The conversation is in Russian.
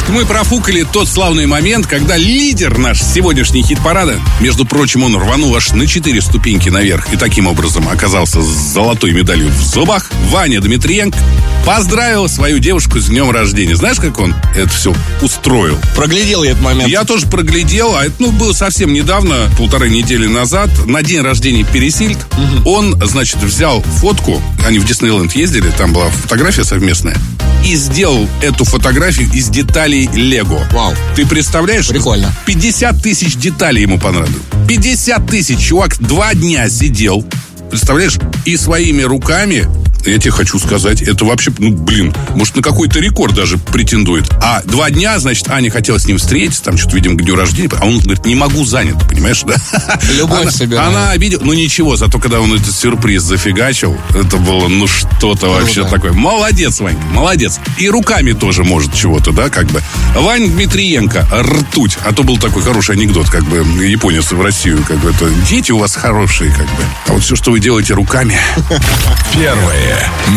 Мы профукали тот славный момент, когда лидер наш сегодняшний хит-парада, между прочим, он рванул аж на 4 ступеньки наверх и таким образом оказался с золотой медалью в зубах, Ваня Дмитриенко поздравил свою девушку с днем рождения. Знаешь, как он это все устроил? Проглядел я этот момент. Я тоже проглядел, а это было совсем недавно, 1,5 недели назад, на день рождения Пересильд. Он, значит, взял фотку, они в Диснейленд ездили, там была фотография совместная, и сделал эту фотографию из деталей Лего. Вау. Ты представляешь? Прикольно. 50 тысяч деталей ему понадобилось. 50 тысяч. Чувак 2 дня сидел, представляешь, и своими руками, я тебе хочу сказать, это вообще, может, на какой-то рекорд даже претендует. А 2 дня, значит, Аня хотела с ним встретиться, там что-то, видимо, к дню рождения, а он говорит, не могу, занят, понимаешь, да? Любовь собирает. Она обидела, ничего, зато когда он этот сюрприз зафигачил, это было, что-то вообще такое. Молодец, Ванька, молодец. И руками тоже может чего-то, да, как бы. Вань Дмитриенко, ртуть. А то был такой хороший анекдот, как бы, японец в Россию, как бы, это, дети у вас хорошие, как бы. А вот все, что вы делаете руками. Первое